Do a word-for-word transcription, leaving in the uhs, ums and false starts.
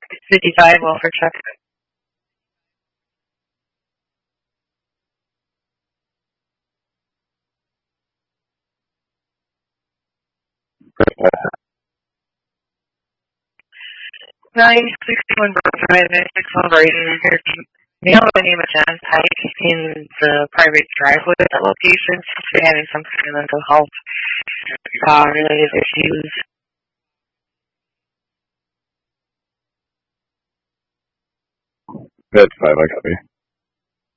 fifty-five, Wilford Chuck. nine sixty-one Brookside, nine sixty-one Brighton. Male by the name of John Pike in the private driveway at that location seems to be having some kind of mental health uh, related issues. That's five, I copy.